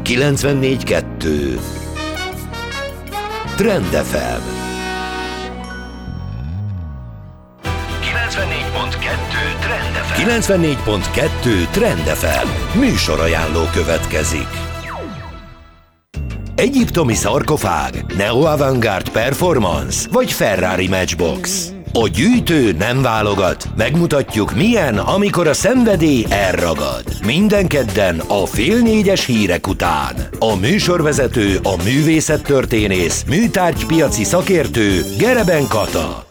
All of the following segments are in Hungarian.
94.2 Trend FM 94.2 Trend FM műsorajánló következik. Egyiptomi szarkofág, neo-avantgárd performance vagy Ferrari Matchbox. A gyűjtő nem válogat, megmutatjuk milyen, amikor a szenvedély elragad. Minden kedden a 3:30 hírek után. A műsorvezető, a művészettörténész, műtárgypiaci szakértő Gereben Kata.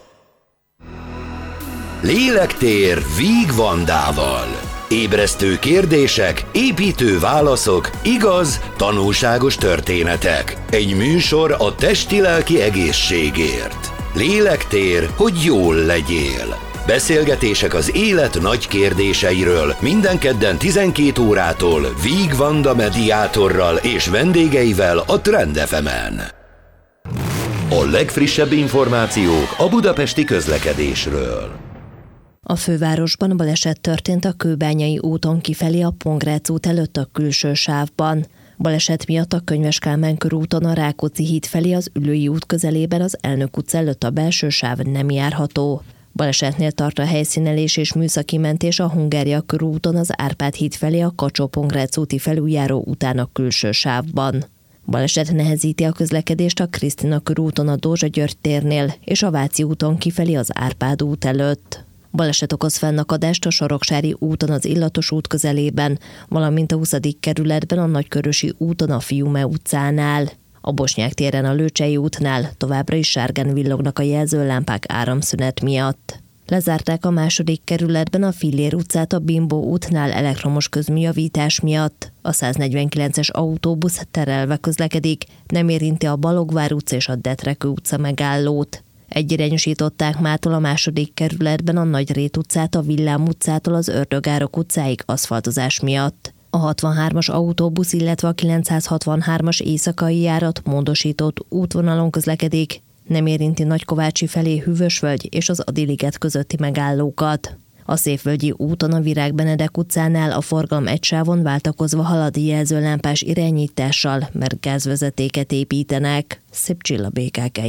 Lélektér Víg Vandával. Ébresztő kérdések, építő válaszok, igaz, tanulságos történetek. Egy műsor a testi-lelki egészségért. Lélektér, hogy jól legyél. Beszélgetések az élet nagy kérdéseiről minden kedden 12 órától Víg Vanda mediátorral és vendégeivel a Trend FM-en. A legfrissebb információk a budapesti közlekedésről. A fővárosban baleset történt a Kőbányai úton kifelé a Pongrác út előtt a külső sávban. Baleset miatt a Könyves Kálmán körúton a Rákóczi híd felé az Üllői út közelében az Elnök utca előtt a belső sáv nem járható. Balesetnél tart a helyszínelés és műszaki mentés a Hungária körúton az Árpád híd felé a Kacsó-Pongrác úti felüljáró után a külső sávban. Baleset nehezíti a közlekedést a Krisztina körúton a Dózsa György térnél és a Váci úton kifelé az Árpád út előtt. Baleset okoz fennakadást a Soroksári úton az Illatos út közelében, valamint a 20. kerületben a Nagykörösi úton a Fiume utcánál. A Bosnyák téren a Lőcsei útnál továbbra is sárgán villognak a jelzőlámpák áramszünet miatt. Lezárták a 2. kerületben a Fillér utcát a Bimbó útnál elektromos közműjavítás miatt. A 149-es autóbusz terelve közlekedik, nem érinti a Balogvár utca és a Detrekő utca megállót. Egyirányosították mától a 2. kerületben a Nagyrét utcát a Villám utcától az Ördögárok utcáig aszfaltozás miatt. A 63-as autóbusz, illetve a 963-as éjszakai járat módosított útvonalon közlekedik, nem érinti Nagykovácsi felé Hűvösvölgy és az Adi-liget közötti megállókat. A Szépvölgyi úton a Virág Benedek utcánál a forgalom egy sávon váltakozva halad jelzőlámpás irányítással, mert gázvezetéket építenek. Szép Csilla, BKK